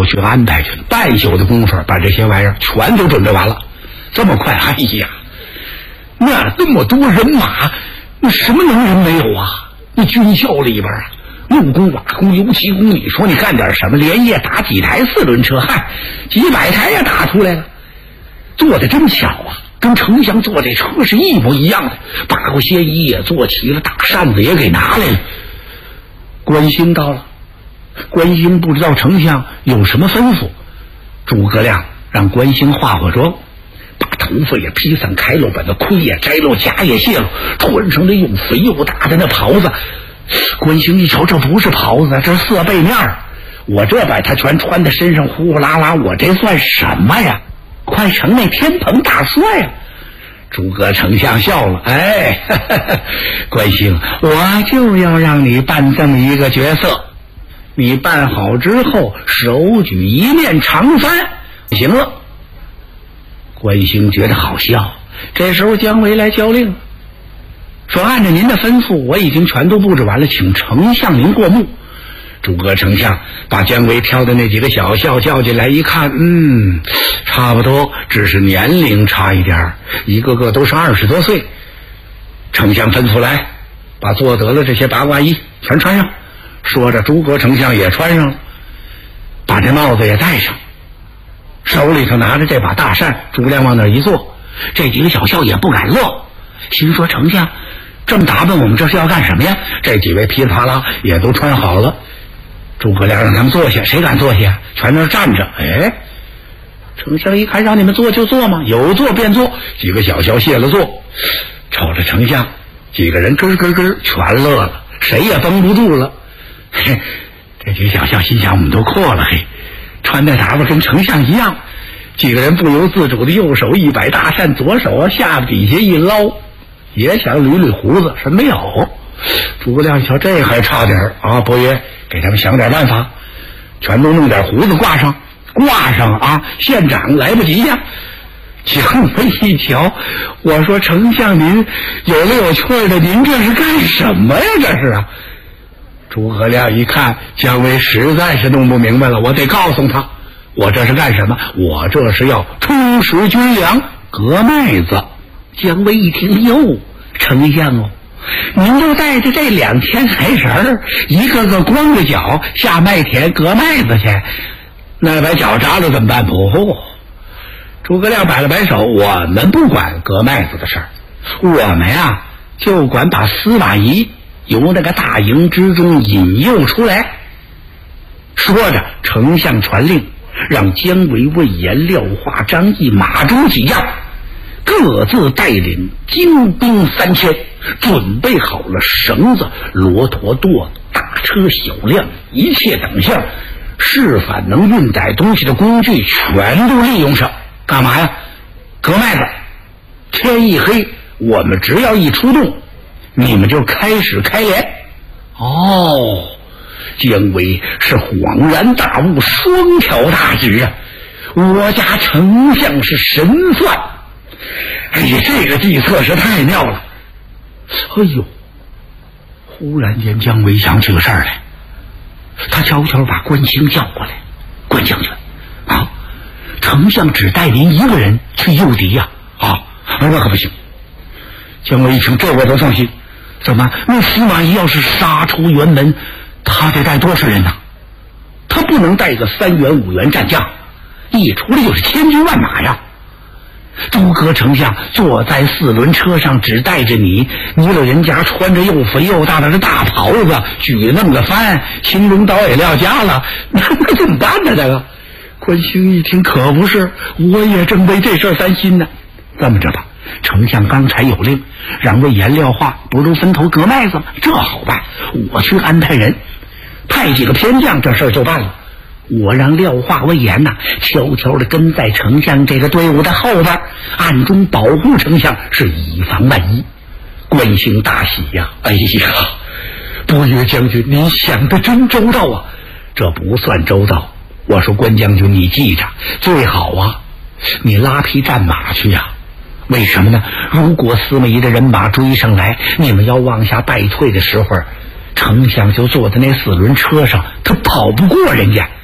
后去安排去了，半宿的功夫把这些玩意儿全都准备完了。这么快？哎呀，那这么多人马，那什么能人没有啊？那军校里边啊，木工、瓦工、油漆工，你说你干点什么？连夜打几台4轮车，嗨，几百台也打出来了。做的真巧啊，跟丞相坐这车是一模一样的。八国仙衣也做齐了，大扇子也给拿来了。关兴到了，关兴不知道丞相有什么吩咐，诸葛亮让关兴化妆，把头发也披散开了，把那盔也摘了，甲也卸了，穿上那又肥又大的那袍子。关兴一瞧，这不是袍子，这是色背面，我这把他全穿在身上，呼呼啦啦，我这算什么呀？快成那天蓬大帅啊！诸葛丞相笑了，哎，呵呵，关兴，我就要让你扮这么一个角色，你扮好之后，手举一面长幡，行了。关兴觉得好笑。这时候姜维来交令，说按照您的吩咐，我已经全都布置完了，请丞相您过目。诸葛丞相把姜维挑的那几个小校叫进来一看，差不多，只是年龄差一点，一个个都是20多岁。丞相吩咐来，把做得了这些八卦衣全穿上。说着，诸葛丞相也穿上了，把这帽子也戴上，手里头拿着这把大扇。诸葛亮往那一坐，这几个小校也不敢乐，心说丞相这么打扮，我们这是要干什么呀？这几位噼里啪啦也都穿好了。诸葛亮让他们坐下，谁敢坐下？全都站着。哎，丞相一看让你们坐就坐嘛，有坐便坐。几个小校谢了坐，瞅着丞相，几个人咯咯咯全乐了，谁也绷不住了。嘿，这几个小校心想，我们都阔了，嘿，穿的打扮跟丞相一样。几个人不由自主的右手一摆大扇，左手下底下一捞，也想捋捋胡子，是没有。诸葛亮一瞧，这还差点啊！伯约，给他们想点办法，全都弄点胡子挂上啊！县长来不及呀！姜维一瞧，我说丞相您有了有趣的，您这是干什么呀？这是啊！诸葛亮一看姜维实在是弄不明白了，我得告诉他，我这是干什么？我这是要充实军粮，割麦子。姜维一听，哟，丞相哦，您就带着这2000财神一个个光着脚下麦田割麦子去，那把脚扎了怎么办？不，诸葛亮摆了摆手，我们不管割麦子的事儿，我们呀就管把司马懿由那个大营之中引诱出来。说着，丞相传令，让姜维、魏延、廖化、张翼、马忠几样各自带领精兵3000，准备好了绳子、骆驼、垛子、大车、小辆，一切等项，是凡能运载东西的工具全都利用上。干嘛呀？割麦子。天一黑，我们只要一出动，你们就开始开镰。哦，姜维是恍然大悟，双挑大指啊！我家丞相是神算。哎呀，这个计策是太妙了！哎呦，忽然间姜维想起个事儿来，他悄悄把关兴叫过来。关将军啊，丞相只带您一个人去诱敌呀！那可不行。姜维一听，这我都放心。怎么？那司马懿要是杀出辕门，他得带多少人呢？他不能带个3员5员战将，一出来就是千军万马呀！诸葛丞相坐在4轮车上，只带着你老人家穿着又肥又大的这大袍子，举那么个幡，青龙刀也撂家了，那怎么办呢？这个关兴一听，可不是，我也正为这事儿担心呢。这么着吧，丞相刚才有令，让魏延、廖化不如分头割麦子吗？这好办，我去安排人，派几个偏将，这事儿就办了。我让廖化、魏延悄悄地跟在丞相这个队伍的后边，暗中保护丞相，是以防万一。关兴大喜呀！哎呀，伯约将军，您想得真周到啊！这不算周到，我说关将军，你记着，最好啊，你拉匹战马去呀。为什么呢？如果司马懿的人马追上来，你们要往下败退的时候，丞相就坐在那4轮车上，他跑不过人家。